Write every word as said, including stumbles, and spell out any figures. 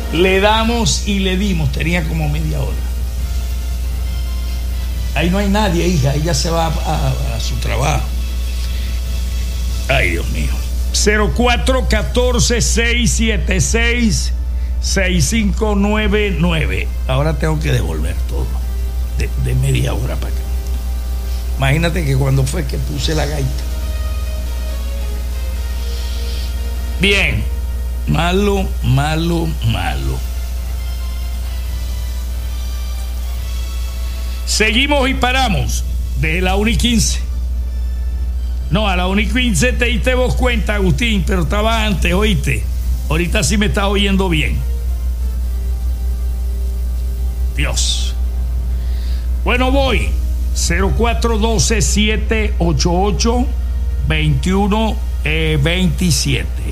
Le damos y le dimos, tenía como media hora. Ahí no hay nadie, hija, ella se va a, a, a su trabajo. Ay, Dios mío. cero cuatro uno cuatro, seis siete seis, seis cinco nueve nueve. Ahora tengo que devolver todo. De, de media hora para acá. Imagínate que cuando fue que puse la gaita. Bien. Malo, malo, malo. Seguimos y paramos. Desde la una y quince. No, a la una y quince te diste vos cuenta, Agustín, pero estaba antes, oíste. Ahorita sí me estás oyendo bien. Dios. Bueno, voy. cero cuatro uno dos, siete ocho ocho, dos uno dos siete.